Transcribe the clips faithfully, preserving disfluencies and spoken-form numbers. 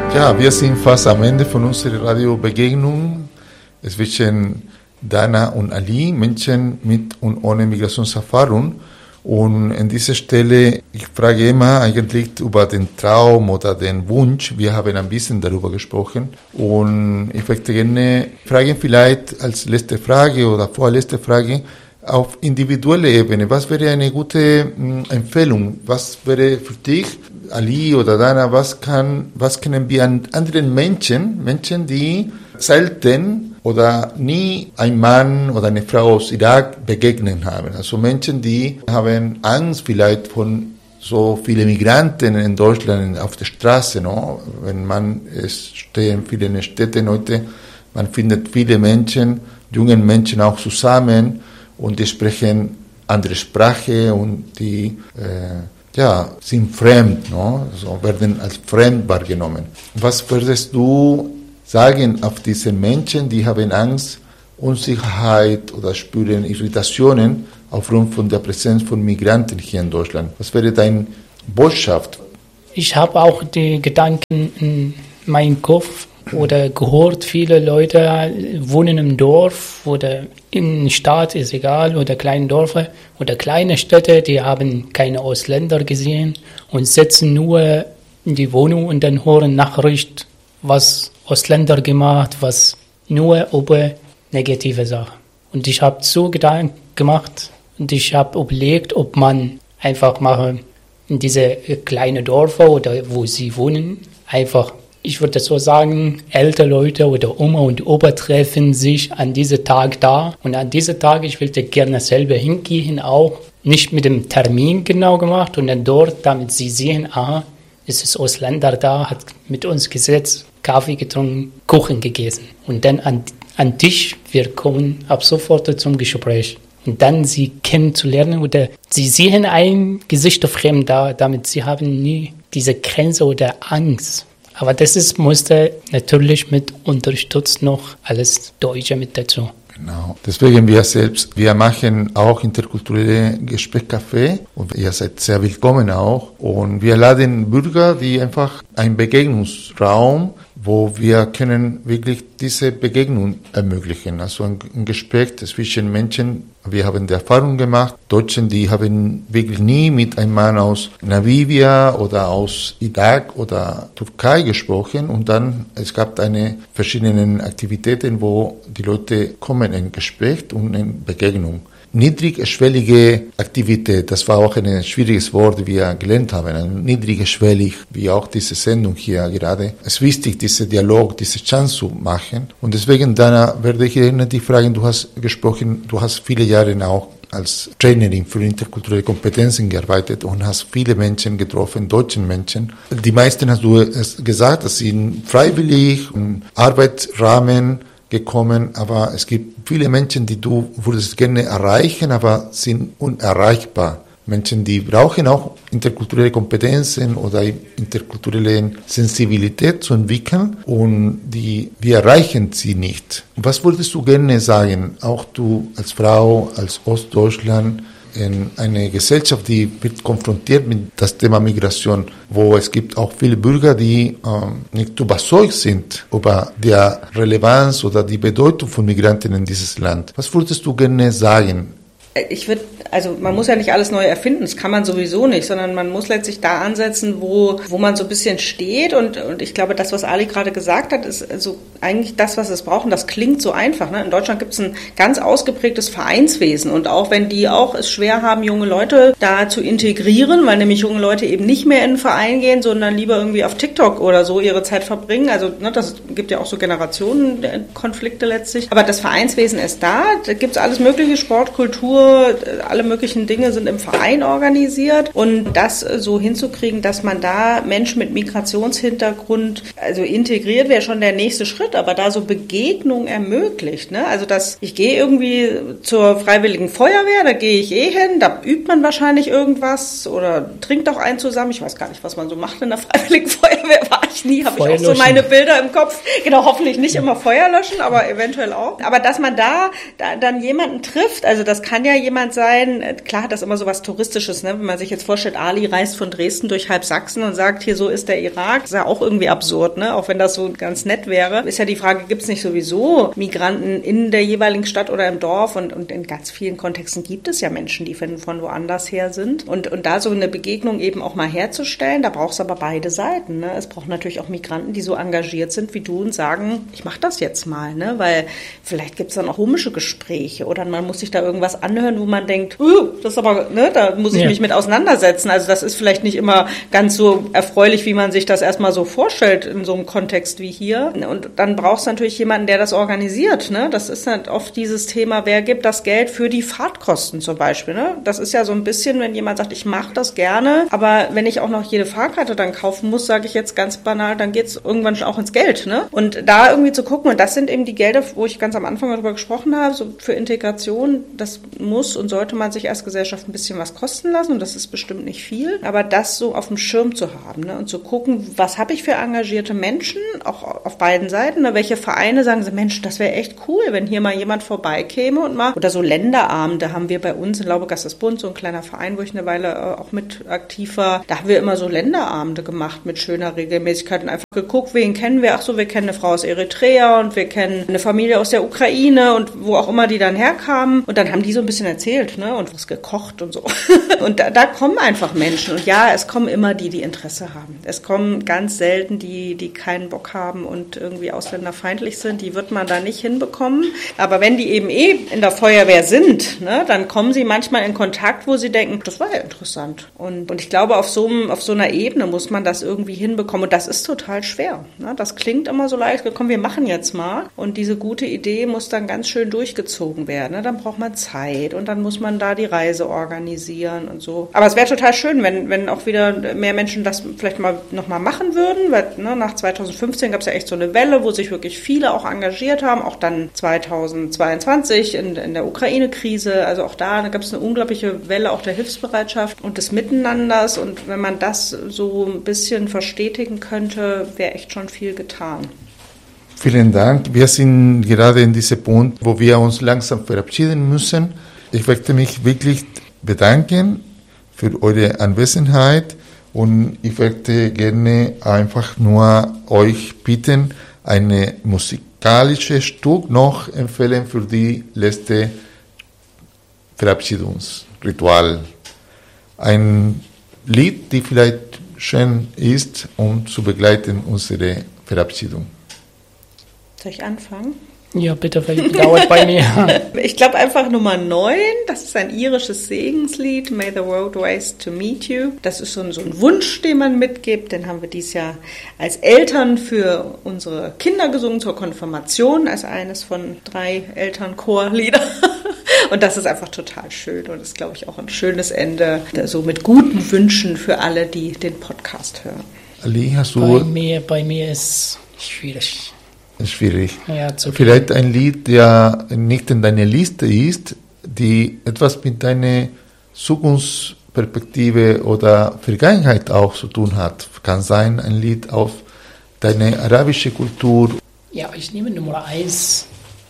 Ja, wir sind fast am Ende von unserer Radiobegegnung zwischen Dana und Ali, Menschen mit und ohne Migrationserfahrung. Und an dieser Stelle, ich frage immer eigentlich über den Traum oder den Wunsch. Wir haben ein bisschen darüber gesprochen. Und ich möchte gerne fragen, vielleicht als letzte Frage oder vorletzte Frage, auf individueller Ebene, was wäre eine gute mh, Empfehlung? Was wäre für dich, Ali oder Dana, was kann, was können wir an anderen Menschen, Menschen, die selten oder nie ein Mann oder eine Frau aus Irak begegnet haben? Also Menschen, die haben Angst vielleicht von so vielen Migranten in Deutschland auf der Straße, no? Wenn man, es stehen viele in Städten heute, man findet viele Menschen, junge Menschen auch zusammen, und die sprechen andere Sprache und die äh, ja, sind fremd, no? So werden als fremd wahrgenommen. Was würdest du sagen auf diese Menschen, die haben Angst, Unsicherheit oder spüren Irritationen aufgrund von der Präsenz von Migranten hier in Deutschland? Was wäre deine Botschaft? Ich habe auch die Gedanken in meinem Kopf oder gehört, viele Leute wohnen im Dorf oder in der Stadt, ist egal, oder kleine Dörfer oder kleine Städte, die haben keine Ausländer gesehen und sitzen nur in die Wohnung und dann hören Nachricht, was Ausländer gemacht, was nur über negative Sachen. Und ich habe so Gedanken gemacht und ich habe überlegt, ob man einfach machen in diese kleinen Dörfer oder wo sie wohnen, einfach, ich würde so sagen, ältere Leute oder Oma und Opa treffen sich an diesem Tag da. Und an diesem Tag, ich würde gerne selber hingehen, auch nicht mit dem Termin genau gemacht. Und dann dort, damit sie sehen, ah, es ist Ausländer da, hat mit uns gesetzt, Kaffee getrunken, Kuchen gegessen. Und dann an, an Tisch, wir kommen ab sofort zum Gespräch. Und dann sie kennenzulernen oder sie sehen ein Gesicht fremd da, damit sie haben nie diese Grenze oder Angst. Aber das ist, musste natürlich mit unterstützt noch alles Deutsche mit dazu. Genau. Deswegen wir selbst, wir machen auch interkulturelle Gesprächscafé und ihr seid sehr willkommen auch. Und wir laden Bürger, die einfach einen Begegnungsraum, wo wir können wirklich diese Begegnung ermöglichen. Also ein, ein Gespräch zwischen Menschen, wir haben die Erfahrung gemacht, Deutschen, die haben wirklich nie mit einem Mann aus Namibia oder aus Irak oder Türkei gesprochen und dann, es gab eine verschiedene Aktivitäten, wo die Leute kommen in Gespräch und in Begegnung. Niedrigschwellige Aktivität, das war auch ein schwieriges Wort, wie wir gelernt haben, niedrigschwellig, wie auch diese Sendung hier gerade. Es ist wichtig, diesen Dialog, diese Chance zu machen. Und deswegen, Dana, werde ich Ihnen die fragen, du hast gesprochen, du hast viele Jahre auch als Trainerin für interkulturelle Kompetenzen gearbeitet und hast viele Menschen getroffen, deutsche Menschen. Die meisten, hast du gesagt, das sind freiwillig, im Arbeitsrahmen gekommen, aber es gibt viele Menschen, die du würdest gerne erreichen, aber sind unerreichbar. Menschen, die brauchen auch interkulturelle Kompetenzen oder interkulturelle Sensibilität zu entwickeln und die, wir erreichen sie nicht. Was würdest du gerne sagen, auch du als Frau, als Ostdeutschland, in eine Gesellschaft, die wird konfrontiert mit das Thema Migration, wo es gibt auch viele Bürger, die ähm, nicht überzeugt sind über die Relevanz oder die Bedeutung von Migranten in dieses Land. Was würdest du gerne sagen? Ich würde, also man muss ja nicht alles neu erfinden, das kann man sowieso nicht, sondern man muss letztlich da ansetzen, wo wo man so ein bisschen steht und und ich glaube, das, was Ali gerade gesagt hat, ist also eigentlich das, was es brauchen. Das klingt so einfach, ne? In Deutschland gibt es ein ganz ausgeprägtes Vereinswesen und auch wenn die auch es schwer haben, junge Leute da zu integrieren, weil nämlich junge Leute eben nicht mehr in den Verein gehen, sondern lieber irgendwie auf TikTok oder so ihre Zeit verbringen. Also ne, das gibt ja auch so Generationenkonflikte letztlich. Aber das Vereinswesen ist da, da gibt es alles mögliche, Sport, Kultur, alle möglichen Dinge sind im Verein organisiert und das so hinzukriegen, dass man da Menschen mit Migrationshintergrund also integriert, wäre schon der nächste Schritt, aber da so Begegnung ermöglicht, ne? Also dass ich gehe irgendwie zur Freiwilligen Feuerwehr, da gehe ich eh hin, da übt man wahrscheinlich irgendwas oder trinkt auch einen zusammen, ich weiß gar nicht, was man so macht in der Freiwilligen Feuerwehr, war ich nie, habe ich auch so meine Bilder im Kopf, genau, hoffentlich nicht immer Feuer löschen, aber eventuell auch, aber dass man da, da dann jemanden trifft, also das kann ja jemand sein, vorstellen, klar hat das immer so was Touristisches, ne? Wenn man sich jetzt vorstellt, Ali reist von Dresden durch halb Sachsen und sagt, hier so ist der Irak, ist ja auch irgendwie absurd, ne? Auch wenn das so ganz nett wäre. Ist ja die Frage, gibt es nicht sowieso Migranten in der jeweiligen Stadt oder im Dorf? Und, und in ganz vielen Kontexten gibt es ja Menschen, die von, von woanders her sind. Und, und da so eine Begegnung eben auch mal herzustellen, da braucht es aber beide Seiten, ne? Es braucht natürlich auch Migranten, die so engagiert sind wie du und sagen, ich mache das jetzt mal, ne? Weil vielleicht gibt es dann auch komische Gespräche oder man muss sich da irgendwas anhören, wo man denkt, uh, das ist aber, ne, da muss ich ja. mich mit auseinandersetzen. Also das ist vielleicht nicht immer ganz so erfreulich, wie man sich das erstmal so vorstellt in so einem Kontext wie hier. Und dann brauchst du natürlich jemanden, der das organisiert, ne? Das ist halt oft dieses Thema, wer gibt das Geld für die Fahrtkosten zum Beispiel, ne? Das ist ja so ein bisschen, wenn jemand sagt, ich mache das gerne, aber wenn ich auch noch jede Fahrkarte dann kaufen muss, sage ich jetzt ganz banal, dann geht's irgendwann schon auch ins Geld, ne? Und da irgendwie zu gucken, und das sind eben die Gelder, wo ich ganz am Anfang darüber gesprochen habe, so für Integration, das muss und sollte man sich als Gesellschaft ein bisschen was kosten lassen und das ist bestimmt nicht viel, aber das so auf dem Schirm zu haben, ne? Und zu gucken, was habe ich für engagierte Menschen, auch auf beiden Seiten, ne? Welche Vereine sagen so, Mensch, das wäre echt cool, wenn hier mal jemand vorbeikäme und mal, oder so Länderabende haben wir bei uns in Laubegast-das-Bund, so ein kleiner Verein, wo ich eine Weile auch mit aktiv war, da haben wir immer so Länderabende gemacht mit schöner Regelmäßigkeit und einfach geguckt, wen kennen wir, ach so, wir kennen eine Frau aus Eritrea und wir kennen eine Familie aus der Ukraine und wo auch immer die dann herkamen und dann haben die so ein bisschen erzählt, ne, und was gekocht und so. Und da, da kommen einfach Menschen und ja, es kommen immer die, die Interesse haben. Es kommen ganz selten die, die keinen Bock haben und irgendwie ausländerfeindlich sind, die wird man da nicht hinbekommen. Aber wenn die eben eh in der Feuerwehr sind, ne, dann kommen sie manchmal in Kontakt, wo sie denken, das war ja interessant. Und, und ich glaube, auf so, auf so einer Ebene muss man das irgendwie hinbekommen und das ist total schwer. Ne? Das klingt immer so leicht, komm, wir machen jetzt mal und diese gute Idee muss dann ganz schön durchgezogen werden. Ne? Dann braucht man Zeit und dann muss man da die Reise organisieren und so. Aber es wäre total schön, wenn, wenn auch wieder mehr Menschen das vielleicht mal nochmal machen würden, weil ne, nach zweitausendfünfzehn gab es ja echt so eine Welle, wo sich wirklich viele auch engagiert haben, auch dann zweitausendzweiundzwanzig in, in der Ukraine-Krise, also auch da, da gab es eine unglaubliche Welle auch der Hilfsbereitschaft und des Miteinanders und wenn man das so ein bisschen verstetigen könnte, wäre echt schon viel getan. Vielen Dank. Wir sind gerade in diesem Punkt, wo wir uns langsam verabschieden müssen. Ich möchte mich wirklich bedanken für eure Anwesenheit und ich möchte gerne einfach nur euch bitten, eine musikalische Stück noch empfehlen für die letzte Verabschiedungsritual. Ein Lied, die vielleicht schön ist, um zu begleiten unsere Verabschiedung. Soll ich anfangen? Ja, bitte, weil dauert bei mir. Ich glaube einfach Nummer neun, das ist ein irisches Segenslied, May the Road Race to Meet You. Das ist so ein, so ein Wunsch, den man mitgibt, den haben wir dieses Jahr als Eltern für unsere Kinder gesungen zur Konfirmation, als eines von drei Elternchorliedern. Und das ist einfach total schön und ist, glaube ich, auch ein schönes Ende, so mit guten Wünschen für alle, die den Podcast hören. Ali, hast du... Bei mir, bei mir ist schwierig. Schwierig. Ja, zu Vielleicht ein Lied, der nicht in deiner Liste ist, die etwas mit deiner Zukunftsperspektive oder Vergangenheit auch zu tun hat. Kann sein, ein Lied auf deine arabische Kultur. Ja, ich nehme Nummer eins.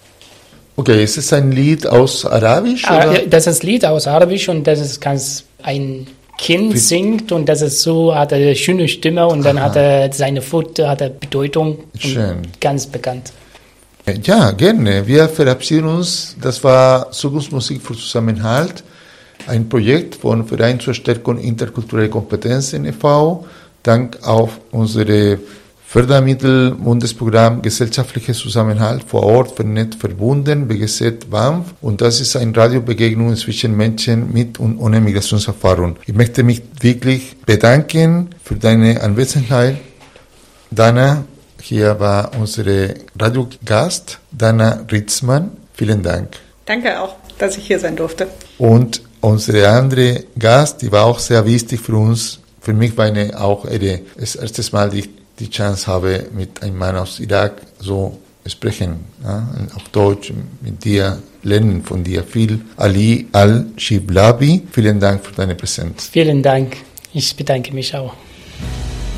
Okay, ist es ein Lied aus Arabisch? Ah, oder? Das ist ein Lied aus Arabisch und das ist ganz ein Kind singt und das ist so, hat er eine schöne Stimme und dann Aha. hat er seine Foto, hat er Bedeutung. Schön. Ganz bekannt. Ja, gerne. Wir verabschieden uns. Das war Zukunftsmusik für Zusammenhalt, ein Projekt von Verein zur Stärkung interkultureller Kompetenzen e V Dank auf unsere Fördermittel Bundesprogramm Gesellschaftlicher Zusammenhalt vor Ort vernetzt verbunden, B G Z B A M F. Und das ist eine Radiobegegnung zwischen Menschen mit und ohne Migrationserfahrung. Ich möchte mich wirklich bedanken für deine Anwesenheit. Dana, hier war unsere Radiogast, Dana Ritzmann. Vielen Dank. Danke auch, dass ich hier sein durfte. Und unsere andere Gast, die war auch sehr wichtig für uns. Für mich war eine auch eine, das erste Mal, die die Chance habe, mit einem Mann aus Irak so sprechen, ja, auf Deutsch, mit dir, lernen von dir viel. Ali Al-Shiblabi, vielen Dank für deine Präsenz. Vielen Dank. Ich bedanke mich auch.